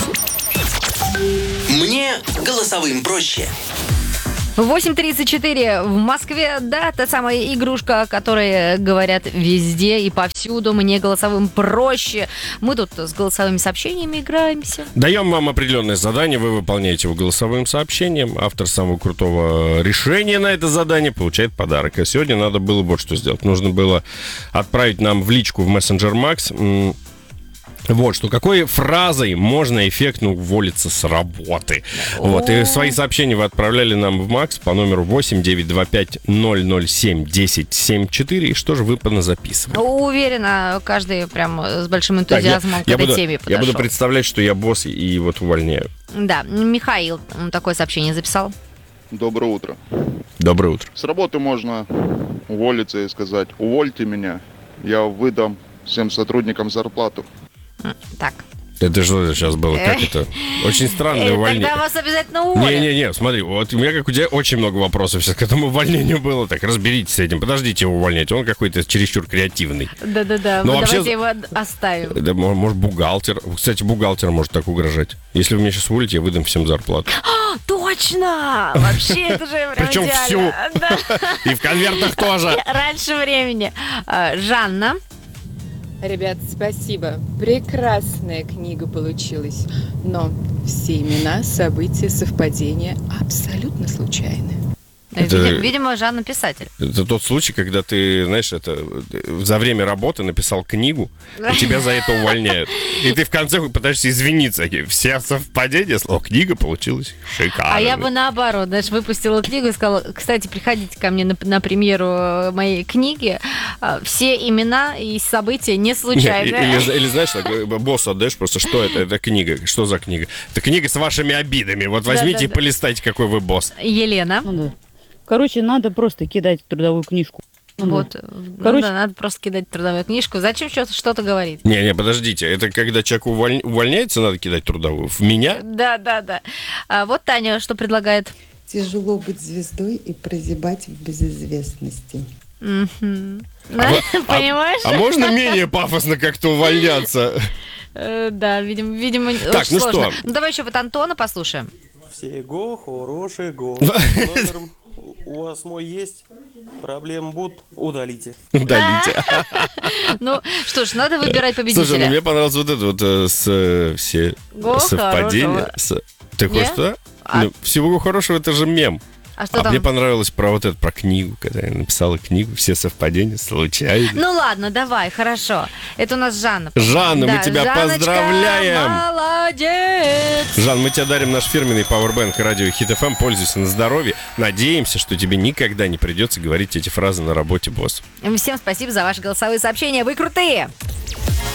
Мне голосовым проще. 8:34 в Москве, да, та самая игрушка, о которой говорят везде и повсюду. Мне голосовым проще. Мы тут с голосовыми сообщениями играемся. Даем вам определенное задание, вы выполняете его голосовым сообщением. Автор самого крутого решения на это задание получает подарок. А сегодня надо было вот что сделать. Нужно было отправить нам в личку в мессенджер Макс вот что, какой фразой можно эффектно уволиться с работы. Вот, и свои сообщения вы отправляли нам в Макс по номеру 8-925-007-1074. И что же вы поназаписывали? Уверена, каждый прям с большим энтузиазмом к этой теме подошел. Я буду представлять, что я босс и вот увольняю. Да, Михаил такое сообщение записал. Доброе утро. Доброе утро. С работы можно уволиться и сказать: увольте меня, я выдам всем сотрудникам зарплату. Так. Это что сейчас было? Как это? Очень странное увольнение. Тогда вас обязательно уволят. Не, смотри, вот у меня, как у тебя, очень много вопросов сейчас к этому увольнению было. Так, разберитесь с этим. Подождите его увольнять. Он какой-то чересчур креативный. Да. Но Давайте вообще, его оставим. Да, может, бухгалтер. Кстати, бухгалтер может так угрожать. Если вы меня сейчас уволите, я выдам всем зарплату. Точно! Вообще, это же прям причем всю. Да. И в конвертах тоже. Раньше времени. Жанна. Ребят, спасибо. Прекрасная книга получилась. Но все имена, события, совпадения абсолютно случайны. Видимо, Жанна писатель. Это тот случай, когда ты, знаешь, за время работы написал книгу, и тебя за это увольняют. И ты в конце пытаешься извиниться. Все совпадения, книга получилась шикарно. А я бы наоборот, знаешь, выпустила книгу и сказала: кстати, приходите ко мне на премьеру моей книги. Все имена и события не случайны. Или знаешь, так, боссу отдаешь просто, что это? Это книга. Что за книга? Это книга с вашими обидами. Вот возьмите и полистайте, какой вы босс. Елена. Короче, надо просто кидать трудовую книжку. Вот. Короче, надо просто кидать трудовую книжку. Зачем что-то говорить? Не, подождите. Это когда человек увольняется, надо кидать трудовую? В меня? Да. Вот Таня что предлагает. Тяжело быть звездой и прозябать в безызвестности. Понимаешь? А можно менее пафосно как-то увольняться? Да, видимо, так, очень сложно. Что? Давай еще вот Антона послушаем. Всего хорошего. Номер у вас мой есть. Проблем будут. Удалите. Ну, что ж, надо выбирать победителя. Слушай, мне понравилось вот это вот все совпадения. Ты хочешь туда? Всего хорошего, это же мем. А что там? Мне понравилось про книгу, когда я написала книгу, все совпадения случайно. Ну ладно, давай, хорошо. Это у нас Жанна. Жанна, мы тебя Жанночка, поздравляем. Молодец. Жан, мы тебе дарим наш фирменный пауэрбэнк радио Хит ФМ. Пользуйся на здоровье. Надеемся, что тебе никогда не придется говорить эти фразы на работе, босс. Всем спасибо за ваши голосовые сообщения. Вы крутые.